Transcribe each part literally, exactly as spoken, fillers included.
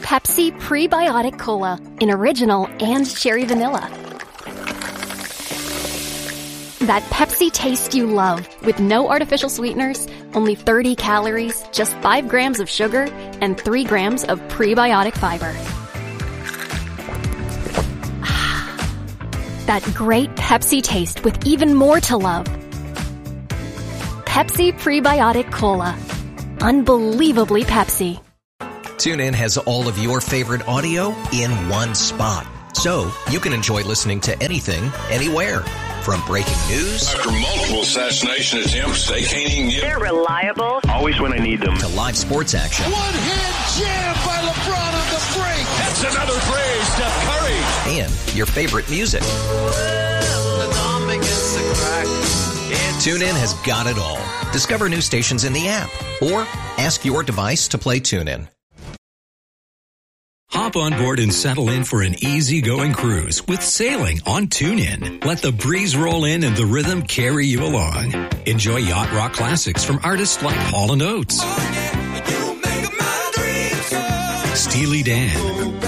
Pepsi Prebiotic Cola in original and cherry vanilla. That Pepsi taste you love with no artificial sweeteners, only thirty calories, just five grams of sugar, and three grams of prebiotic fiber. That great Pepsi taste with even more to love. Pepsi Prebiotic Cola. Unbelievably Pepsi. TuneIn has all of your favorite audio in one spot, so you can enjoy listening to anything, anywhere. From breaking news after multiple assassination attempts, they can't even get. They're reliable. Always when I need them. To live sports action. One-hand jam by LeBron on the break. That's another play, Steph Curry. And your favorite music. TuneIn has got it all. Discover new stations in the app or ask your device to play TuneIn. Hop on board and settle in for an easy-going cruise with sailing on TuneIn. Let the breeze roll in and the rhythm carry you along. Enjoy yacht rock classics from artists like Hall and Oates, Steely Dan,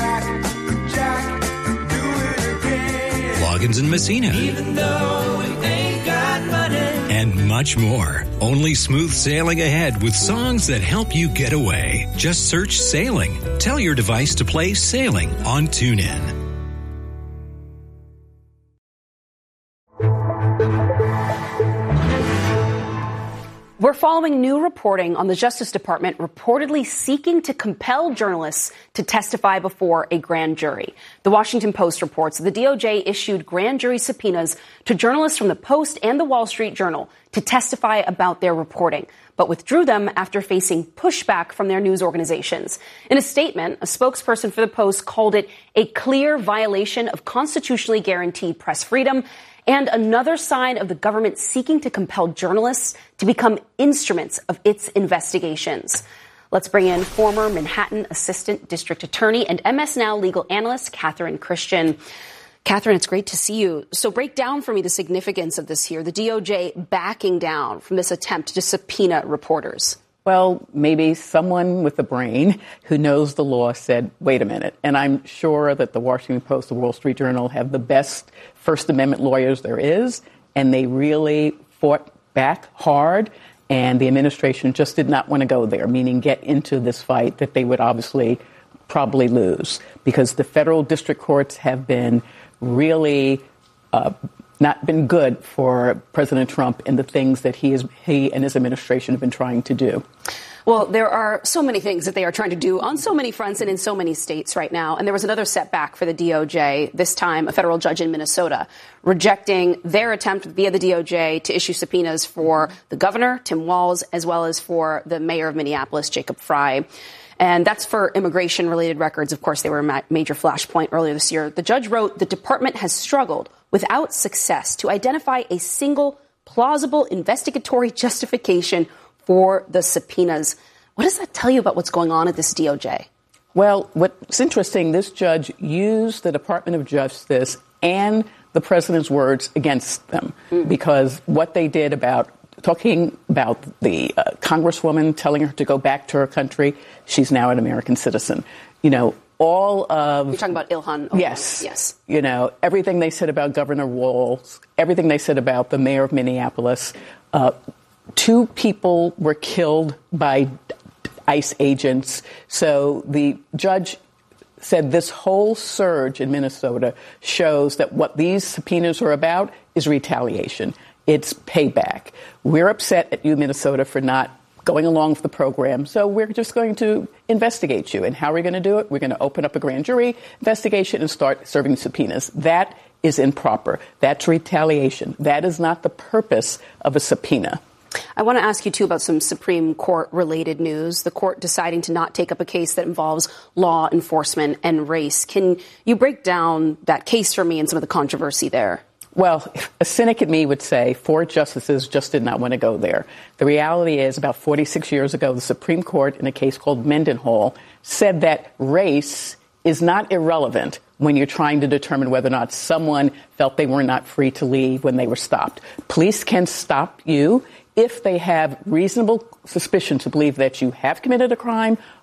Loggins and Messina, and much more. Only smooth sailing ahead with songs that help you get away. Just search Sailing. Tell your device to play Sailing on TuneIn. We're following new reporting on the Justice Department reportedly seeking to compel journalists to testify before a grand jury. The Washington Post reports the D O J issued grand jury subpoenas to journalists from the Post and the Wall Street Journal to testify about their reporting, but withdrew them after facing pushback from their news organizations. In a statement, a spokesperson for the Post called it a clear violation of constitutionally guaranteed press freedom and another sign of the government seeking to compel journalists to become instruments of its investigations. Let's bring in former Manhattan Assistant District Attorney and M S Now legal analyst Catherine Christian. Catherine, it's great to see you. So break down for me the significance of this here, the D O J backing down from this attempt to subpoena reporters. Well, maybe someone with a brain who knows the law said, wait a minute. And I'm sure that the Washington Post, the Wall Street Journal have the best First Amendment lawyers there is, and they really fought back hard, and the administration just did not want to go there, meaning get into this fight that they would obviously probably lose, because the federal district courts have been really uh, not been good for President Trump and the things that he is, he and his administration have been trying to do. Well, there are so many things that they are trying to do on so many fronts and in so many states right now. And there was another setback for the D O J, this time a federal judge in Minnesota, rejecting their attempt via the D O J to issue subpoenas for the governor, Tim Walz, as well as for the mayor of Minneapolis, Jacob Frey. And that's for immigration-related records. Of course, they were a major flashpoint earlier this year. The judge wrote, the department has struggled without success to identify a single plausible investigatory justification for the subpoenas. What does that tell you about what's going on at this D O J? Well, what's interesting, this judge used the Department of Justice and the president's words against them, mm. because what they did about talking about the uh, congresswoman telling her to go back to her country, she's now an American citizen. You know, all of... You're talking about Ilhan Omar. Yes. Yes. You know, everything they said about Governor Walz, everything they said about the mayor of Minneapolis. Uh, two people were killed by ICE agents. So the judge said this whole surge in Minnesota shows that what these subpoenas are about is retaliation. It's payback. We're upset at you, Minnesota, for not going along with the program, so we're just going to investigate you. And how are we going to do it? We're going to open up a grand jury investigation and start serving subpoenas. That is improper. That's retaliation. That is not the purpose of a subpoena. I want to ask you, too, about some Supreme Court-related news. The court deciding to not take up a case that involves law enforcement and race. Can you break down that case for me and some of the controversy there? Well, a cynic in me would say four justices just did not want to go there. The reality is about forty-six years ago, the Supreme Court in a case called Mendenhall said that race is not irrelevant when you're trying to determine whether or not someone felt they were not free to leave when they were stopped. Police can stop you if they have reasonable suspicion to believe that you have committed a crime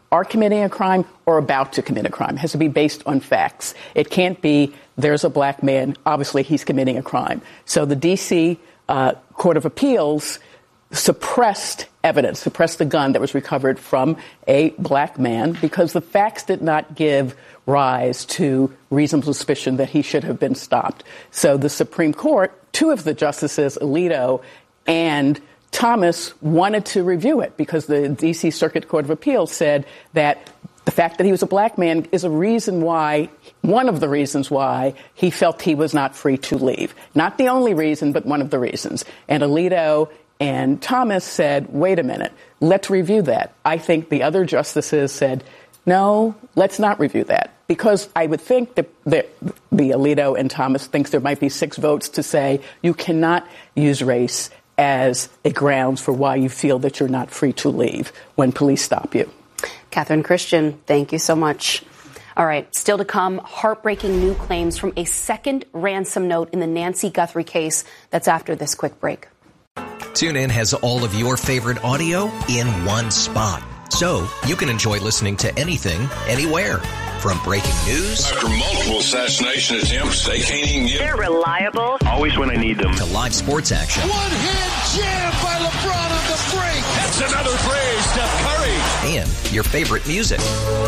are committing a crime or about to commit a crime. It has to be based on facts. It can't be there's a black man, obviously he's committing a crime. So the D C uh, Court of Appeals suppressed evidence, suppressed the gun that was recovered from a black man because the facts did not give rise to reasonable suspicion that he should have been stopped. So the Supreme Court, two of the justices, Alito and Thomas, wanted to review it because the D C Circuit Court of Appeals said that the fact that he was a black man is a reason why, one of the reasons why he felt he was not free to leave. Not the only reason, but one of the reasons. And Alito and Thomas said, wait a minute, let's review that. I think the other justices said, no, let's not review that. Because I would think that the, the Alito and Thomas thinks there might be six votes to say you cannot use race as a grounds for why you feel that you're not free to leave when police stop you. Catherine Christian, thank you so much. All right, still to come, heartbreaking new claims from a second ransom note in the Nancy Guthrie case. That's after this quick break. TuneIn has all of your favorite audio in one spot, so you can enjoy listening to anything, anywhere. From breaking news after multiple assassination attempts, they can't even get. They're reliable. Always when I need them. To live sports action. One-hand jam by LeBron on the break. That's another play, Steph Curry. And your favorite music.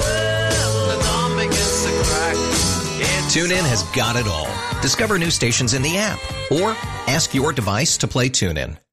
TuneIn has got it all. Discover new stations in the app or ask your device to play TuneIn.